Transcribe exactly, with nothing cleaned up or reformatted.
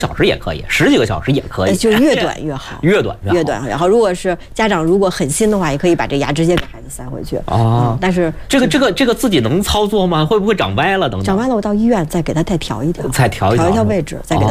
小时也可以，十几个小时也可以， 就越短越好， 越短越好。 越短越好。如果是家长如果狠心的话，也可以把这牙直接给孩子塞回去啊、嗯。但是这个这个这个自己能操作吗？会不会长歪了等等？ 长歪了，我到医院再给他再调一调， 再调一调一调位置，再给他。